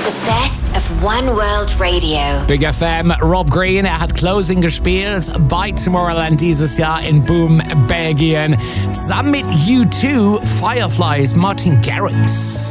The best of One World Radio. Big FM, Rob Green, er hat Closing gespielt bei Tomorrowland dieses Jahr in Boom, Belgien. Zusammen mit U2, Fireflies, Martin Garrix.